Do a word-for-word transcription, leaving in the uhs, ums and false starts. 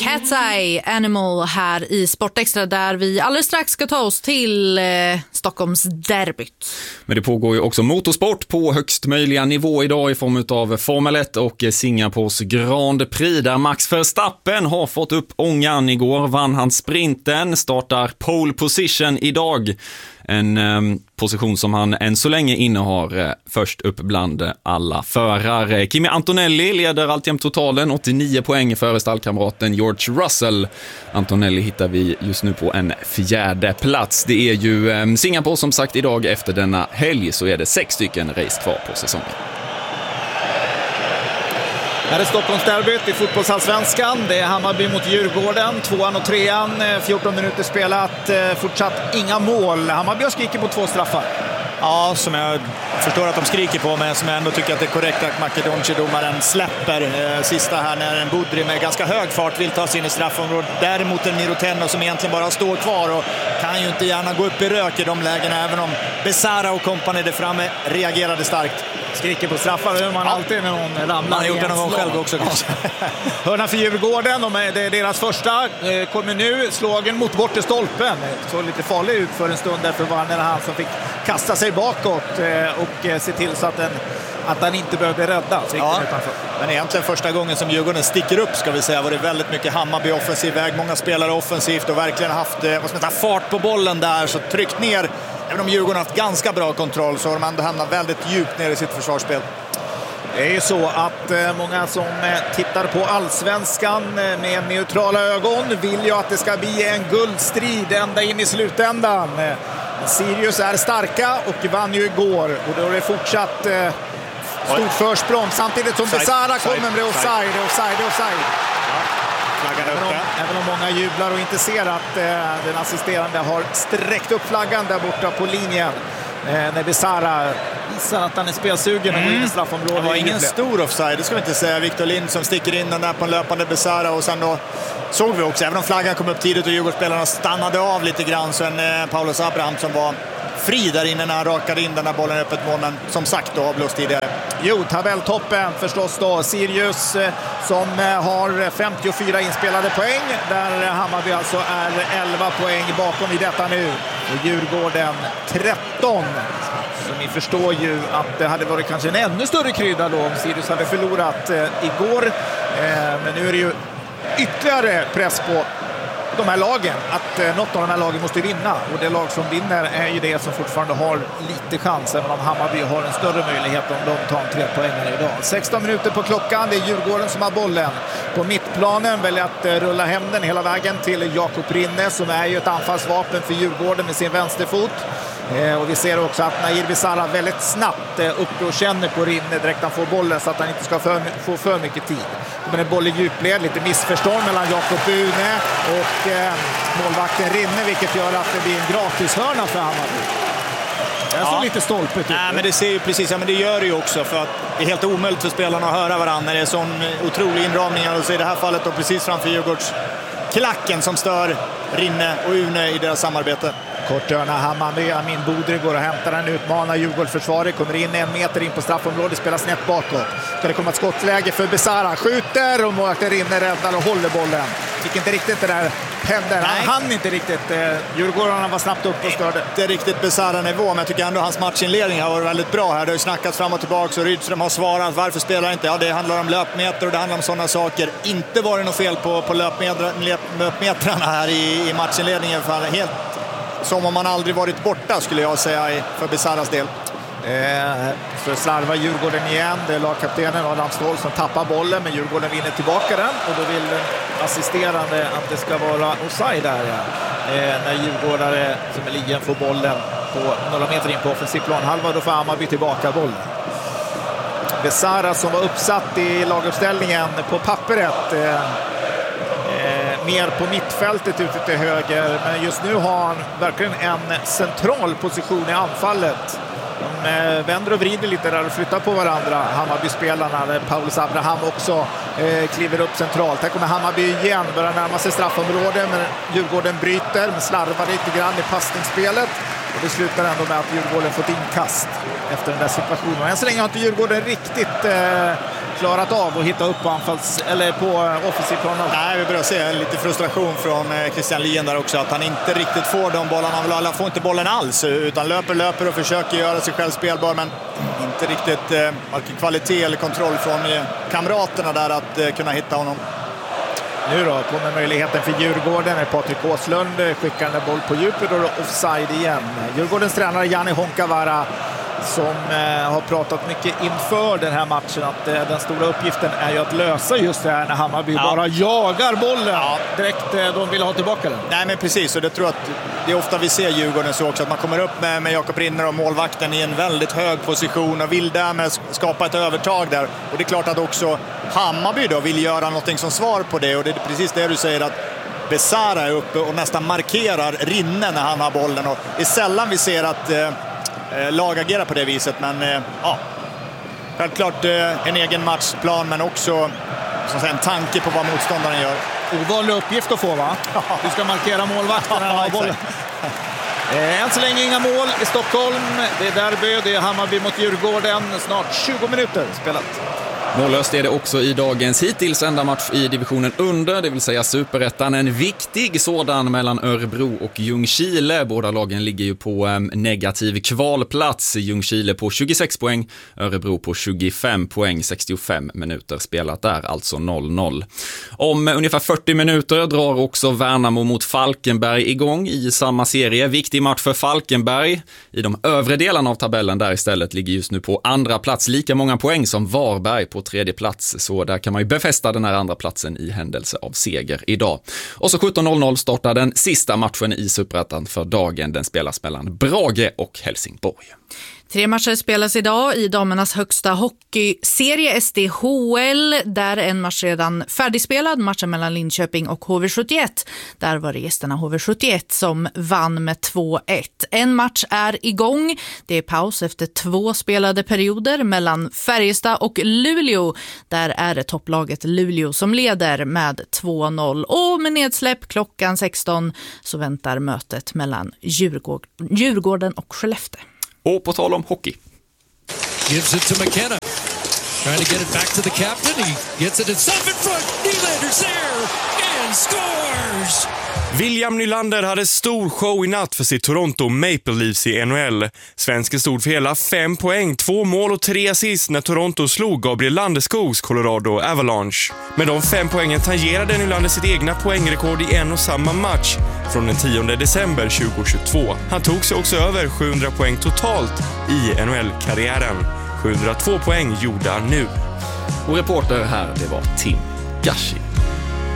Cat's Eye Animal här i Sportextra, där vi alldeles strax ska ta oss till eh, Stockholms derbyt. Men det pågår ju också motorsport på högst möjliga nivå idag i form av Formel ett och Singapores Grand Prix, där Max Verstappen har fått upp ångan. Igår vann han sprinten, startar pole position idag. En eh, position som han än så länge innehar eh, först upp bland alla förare. Kimi Antonelli leder alltjämt totalen, åttionio poäng före stallkamraten George Russell. Antonelli hittar vi just nu på en fjärde plats. Det är ju eh, Singapore som sagt idag. Efter denna helg så är det sex stycken race kvar på säsongen. Här är Stockholmsderbyt i fotbollsallsvenskan. Det är Hammarby mot Djurgården. Tvåan och trean, fjorton minuter spelat. Fortsatt inga mål. Hammarby har skrikit på två straffar. Ja, som jag förstår att de skriker på, men som jag ändå tycker att det är korrekt att Makedonci-domaren släpper eh, sista här när en Budri med ganska hög fart vill ta sig in i straffområdet. Däremot en Mirotenno som egentligen bara står kvar och kan ju inte gärna gå upp i rök i de lägena, även om Besara och kompani där framme reagerade starkt. Skriker på straffar, hur man ja. alltid när någon ramlar. Man har gjort det någon gång själv också kanske. Hörna för Djurgården, de är, det är deras första. Eh, kommer nu slagen mot bortre stolpen. Såg lite farlig ut för en stund, därför var det han som fick kasta sig bakåt eh, och eh, se till så att, den, att han inte behövde rädda. Ja. Men egentligen första gången som Djurgården sticker upp, ska vi säga, var det väldigt mycket Hammarby offensiv väg. Många spelare offensivt och verkligen haft eh, vad ska man säga, fart på bollen där, så tryckt ner. Även om Djurgården har haft ganska bra kontroll så har de ändå hamnat väldigt djupt ner i sitt försvarsspel. Det är ju så att eh, många som eh, tittar på allsvenskan eh, med neutrala ögon vill ju att det ska bli en guldstrid ända in i slutändan. Eh, Sirius är starka och vann ju igår, och då är det fortsatt eh, stort försprång samtidigt som Besara kommer med offside, offside, offside. Även om, även om många jublar och inte ser att eh, den assisterande har sträckt upp flaggan där borta på linjen. Eh, när Besara visar att han är spelsugen och mm. går in i straffområdet. Det var ingen stor offside, det ska vi inte säga. Victor Lind som sticker in den där på en löpande Besara, och sen då såg vi också, även om flaggan kom upp tidigt och Djurgårdsspelarna stannade av lite grann, så en eh, Paulus Abraham som var fri där inne när han rakade in den här bollen i öppet mål, men som sagt då avblåst tidigare. Jo, tabelltoppen förstås då. Sirius eh, som eh, har femtiofyra inspelade poäng, där Hammarby alltså är elva poäng bakom i detta nu. Och Djurgården tretton. Så ni förstår ju att det hade varit kanske en ännu större krydda då om Sirius hade förlorat eh, igår. Eh, men nu är det ju ytterligare press på de här lagen, att eh, något av de här lagen måste vinna, och det lag som vinner är ju det som fortfarande har lite chans, även om Hammarby har en större möjlighet om de tar en tre poängare idag. sexton minuter på klockan, det är Djurgården som har bollen på mittplanen, väljer att eh, rulla hem den hela vägen till Jakob Rinne, som är ju ett anfallsvapen för Djurgården med sin vänsterfot. Eh, och vi ser också att Nair Besara väldigt snabbt eh, uppe och känner på Rinne direkt han får bollen, så att han inte ska för, få för mycket tid. Men en boll i djupled, lite missförstånd mellan Jakob Une och eh, målvakten Rinne, vilket gör att det blir en gratis hörna för Hammarby. Det är ja. så lite stolpigt. Nej, men det ser ju precis, ja, men det gör det ju också, för att det är helt omöjligt för spelarna att höra varandra när det är sån otrolig inramning, och så i det här fallet då precis framför Djurgårds klacken som stör Rinne och Une i deras samarbete. Korthörna, Hammarby, Amin Budri går och hämtar en, utmanar Djurgårdsförsvaret, kommer in en meter in på straffområdet, spelar snett bakåt. Ska det komma ett skottläge för Besara, skjuter och målvakten Rinne räddar och håller bollen. Fick inte riktigt det där hände, han hann inte riktigt. Eh, Djurgårdarna var snabbt upp och störde. Det är riktigt Besara-nivå, men jag tycker ändå hans matchinledning har varit väldigt bra här. Det har ju snackats fram och tillbaka, och Rydström har svarat, varför spelar inte? Ja, det handlar om löpmeter och det handlar om sådana saker. Inte var det något fel på, på löpmeter, löpmetrarna här i, i matchinledningen, för helt som om man aldrig varit borta, skulle jag säga, för Besaras del. Eh, så slarvar Djurgården igen. Det är lagkaptenen Adam Ståhl som tappar bollen, men Djurgården vinner tillbaka den, och då vill assisterande att det ska vara offside där. Ja. Eh, när Djurgårdare som är ligan får bollen på några meter in på offensiv planhalva, då får Hammarby tillbaka bollen. Besara som var uppsatt i laguppställningen på pappret, eh, mer på mittfältet ute till höger, men just nu har han verkligen en central position i anfallet. De eh, vänder och vrider lite där och flyttar på varandra, Hammarby-spelarna. Paulus Abraham också eh, kliver upp centralt. Här kommer Hammarby igen, börjar närma sig straffområdet, men Djurgården bryter, men slarvar lite grann i passningsspelet. Och det slutar ändå med att Djurgården fått inkast efter den där situationen. Än så länge har inte Djurgården riktigt eh, klarat av att hitta upp på anfalls eller på offensiv plan. Nej, vi börjar se lite frustration från Christian Lien där också, att han inte riktigt får de bollarna han vill ha. Han får inte bollen alls, utan löper, löper och försöker göra sig själv spelbar, men inte riktigt eh, varken kvalitet eller kontroll från eh, kamraterna där att eh, kunna hitta honom. Nu då kommer möjligheten för Djurgården när Patrik Åslund skickar en boll på djupet och offside igen. Djurgårdens tränare Jani Honkavara som eh, har pratat mycket inför den här matchen att eh, den stora uppgiften är ju att lösa just det här när Hammarby ja. bara jagar bollen ja. direkt eh, de vill ha tillbaka den. Nej men precis, och det tror jag att det är ofta vi ser Djurgården så också, att man kommer upp med, med Jakob Rinner och målvakten i en väldigt hög position och vill därmed skapa ett övertag där. Och det är klart att också Hammarby då vill göra någonting som svar på det, och det är precis det du säger, att Besara är uppe och nästan markerar Rinner när han har bollen, och det är sällan vi ser att eh, lag agerar på det viset, men eh, ja, självklart eh, en egen matchplan, men också så att säga, en tanke på vad motståndaren gör. Ovanlig uppgift att få, va? Du ska markera målvakten när han har bollen. Än så länge inga mål i Stockholm. Det är derby, det är Hammarby mot Djurgården. Snart tjugo minuter spelat. Mållöst är det också i dagens hittills enda match i divisionen under, det vill säga Superettan. En viktig sådan mellan Örebro och Ljungskile. Båda lagen ligger ju på en negativ kvalplats. Ljungskile på tjugosex poäng, Örebro på tjugofem poäng, sextiofem minuter spelat där, alltså noll noll. Om ungefär fyrtio minuter drar också Värnamo mot Falkenberg igång i samma serie. Viktig match för Falkenberg. I de övre delarna av tabellen där istället ligger just nu på andra plats, lika många poäng som Varberg på tredje plats, så där kan man ju befästa den här andra platsen i händelse av seger idag. Och så sjutton noll noll startar den sista matchen i Superettan för dagen. Den spelas mellan Brage och Helsingborg. Tre matcher spelas idag i damernas högsta hockeyserie S D H L. Där är en match redan färdigspelad, matchen mellan Linköping och H V sjuttioett. Där var det gästerna H V sjuttioett som vann med två ett. En match är igång. Det är paus efter två spelade perioder mellan Färjestad och Luleå. Där är det topplaget Luleå som leder med två noll. Och med nedsläpp klockan sexton så väntar mötet mellan Djurgården och Skellefteå. Och på tal om hockey. Gives it to McKenna. Trying to get it back to the captain. He gets it himself in front. Nylander's there and scores! William Nylander hade stor show i natt för sitt Toronto Maple Leafs i N H L. Svensken stod för hela fem poäng, två mål och tre assist när Toronto slog Gabriel Landeskogs Colorado Avalanche. Med de fem poängen tangerade Nylander sitt egna poängrekord i en och samma match från den tionde december tjugohundratjugotvå. Han tog sig också över sjuhundra poäng totalt i N H L-karriären. sjuhundratvå poäng gjorde han nu. Och reporter här, det var Tim Gashi.